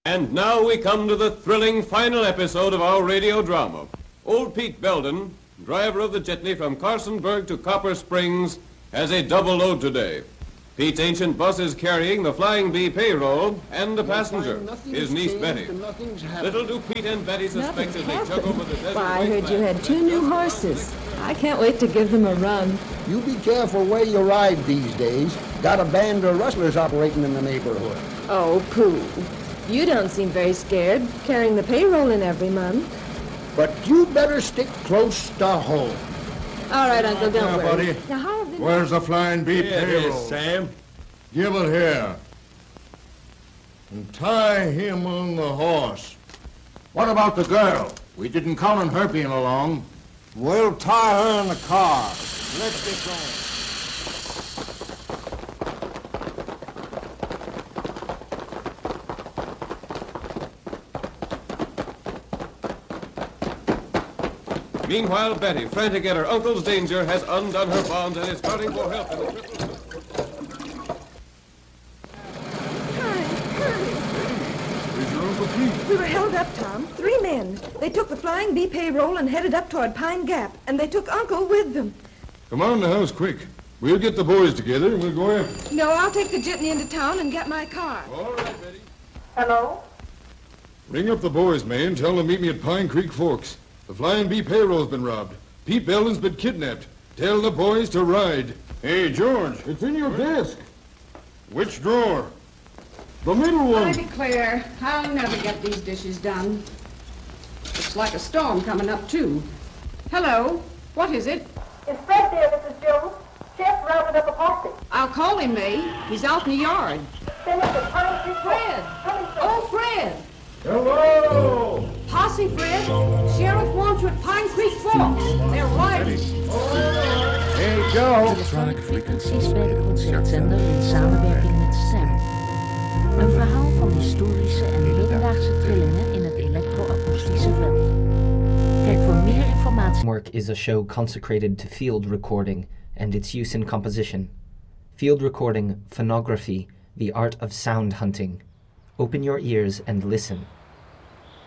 And now we come to the thrilling final episode of our radio drama. Old Pete Belden, driver of the jitney from Carsonburg to Copper Springs, has a double load today. Pete's ancient bus is carrying the Flying Bee payroll and the passenger, his niece Betty. Little do Pete and Betty suspect as they chug over the desert. Why, I heard you had 2 new horses. I can't wait to give them a run. You be careful where you ride these days. Got a band of rustlers operating in the neighborhood. Oh, pooh. You don't seem very scared, carrying the payroll in every month. But you better stick close to home. All right, Uncle, don't worry. Buddy. Now, how have they... Where's the Flying Bee payroll? Here it is, Sam. Give it here. And tie him on the horse. What about the girl? We didn't count on her being along. We'll tie her in the car. Let's get going. Meanwhile, Betty, frantic at her uncle's danger, has undone her bonds and is starting for help in the triple... We were held up, Tom. 3 men. They took the Flying Bee payroll and headed up toward Pine Gap, and they took Uncle with them. Come on in the house quick. We'll get the boys together and we'll go after. No, I'll take the jitney into town and get my car. All right, Betty. Hello? Ring up the boys, man. Tell them to meet me at Pine Creek Forks. The Flying Bee payroll's been robbed. Pete Belden's been kidnapped. Tell the boys to ride. Hey, George, it's in your desk. Which drawer? The middle one. I declare, I'll never get these dishes done. Looks like a storm coming up, too. Hello, what is it? Is Fred there, Mrs. Jones? Chef rounded up a posse. I'll call him, May. He's out in the yard. Send him to Pine Creek. Fred! Oh, Fred! Hello! Posse, Fred. Sheriff wants you at Pine Creek Forks. They're riding. Hey, Joe. Electronic frequenties bij de concertzender in samenwerking met Stem. Een verhaal van historische en hedendaagse trillingen in het elektro-akoestische veld. Kijk voor meer informatie. Work is a show consecrated to field recording and its use in composition. Field recording, phonography, the art of sound hunting. Open your ears and listen.